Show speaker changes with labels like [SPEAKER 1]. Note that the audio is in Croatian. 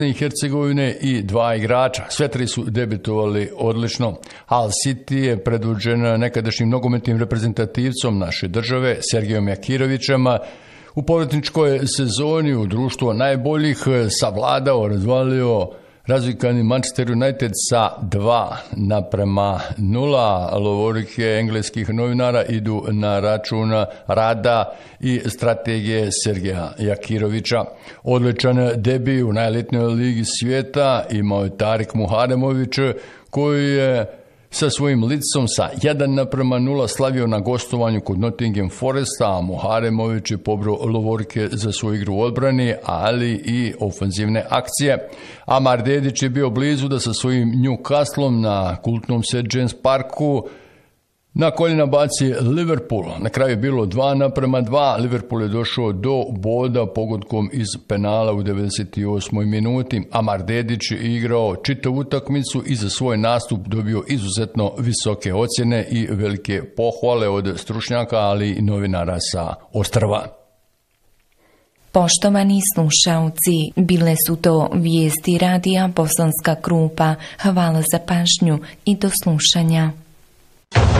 [SPEAKER 1] i Hercegovine i 2 igrača. Sve 3 su debitovali odlično. Hull City je predvođen nekadašnjim nogometnim reprezentativcom naše države, Sergejom Jakirovićem. U povratničkoj sezoni u društvu najboljih savladao, razvalio razvikani Manchester United sa 2:0. Lovorike engleskih novinara idu na račun rada i strategije Sergeja Jakirovića. Odličan debi u najelitnijoj ligi svijeta imao je Tarik Muharemović, koji je sa svojim Leedsom sa 1:0 slavio na gostovanju kod Nottingham Foresta, a Muharemović je pobrao lovorike za svoju igru u odbrani, ali i ofenzivne akcije. Amar Dedić je bio blizu da sa svojim Newcastlom na kultnom St. James Parku na koljena baci Liverpool. Na kraju je bilo 2:2. Liverpool je došao do boda pogodkom iz penala u 98. minuti. Amar Dedić je igrao čitavu utakmicu i za svoj nastup dobio izuzetno visoke ocjene i velike pohvale od stručnjaka, ali i novinara sa ostrva.
[SPEAKER 2] Poštovani slušaoci, bile su to vijesti radija Bosanska Krupa. Hvala za pažnju i do slušanja.